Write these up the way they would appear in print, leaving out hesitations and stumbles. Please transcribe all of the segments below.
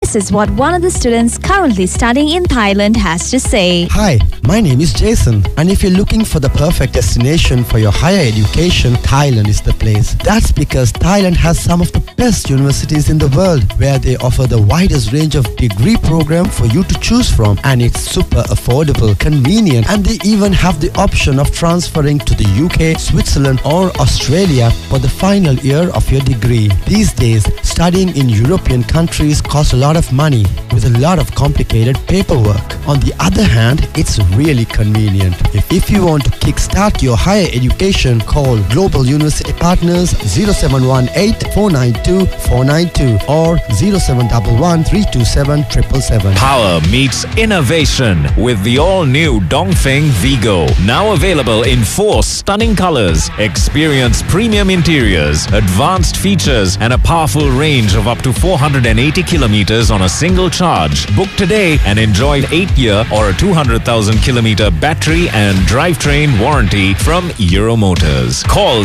this is what one of the students currently studying in Thailand has to say. Hi, my name is Jason, and if you're looking for the perfect destination for your higher education, Thailand is the place. That's because Thailand has some of the best universities in the world, where they offer the widest range of degree program for you to choose from, and it's super affordable, convenient, and they even have the option of transferring to the UK, Switzerland or Australia for the final year of your degree. These days, studying in European countries costs a lot of money with a lot of complicated paperwork. On the other hand, it's really convenient. If you want to kickstart your higher education, call Global University Partners 0718 492 492 or 0711 327 777. Power meets innovation with the all-new Dongfeng Vigo. Now available in 4 stunning colors. Experience premium interiors, advanced features, and a powerful range of up to 480 kilometers on a single charge. Book today and enjoy 8-year or a 200,000-kilometer battery and drivetrain warranty from Euromotors. Call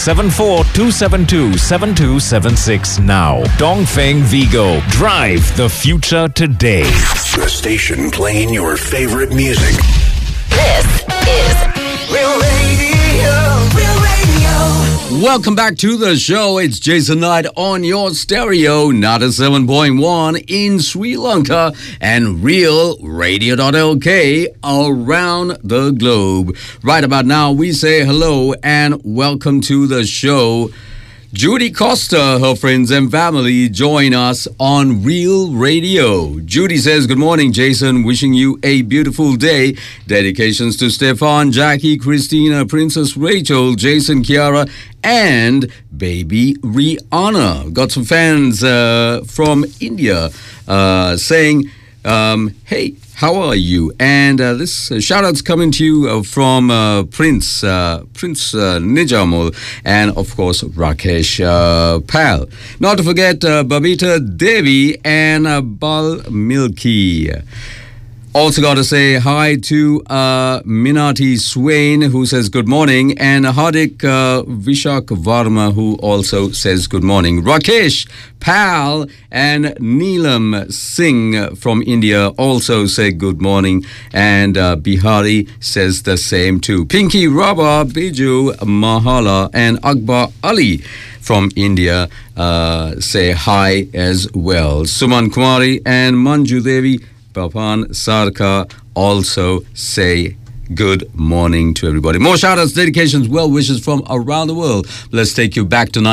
074-272-7276 now. Dongfeng Vigo. Drive the future today. The station playing your favorite music. This is Real Radio. Real Radio. Welcome back to the show. It's Jason Knight on your stereo, 97.1 in Sri Lanka and realradio.lk around the globe. Right about now, we say hello and welcome to the show. Judy Costa, her friends and family join us on Real Radio. Judy says, good morning, Jason. Wishing you a beautiful day. Dedications to Stefan, Jackie, Christina, Princess Rachel, Jason, Kiara, and baby Rihanna. Got some fans from India saying, hey, how are you? And this shout-out's coming to you from Prince Nijamul and, of course, Rakesh Pal. Not to forget Babita Devi and Bal Milky. Also got to say hi to Minati Swain, who says good morning, and Hardik Vishak Varma, who also says good morning. Rakesh Pal and Neelam Singh from India also say good morning, and Bihari says the same too. Pinky Raba, Biju Mahala, and Akbar Ali from India say hi as well. Suman Kumari and Manju Devi Papan Sarka also say good morning to everybody. More shout-outs, dedications, well wishes from around the world. Let's take you back to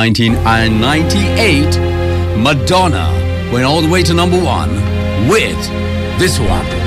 1998. Madonna went all the way to number 1 with this one.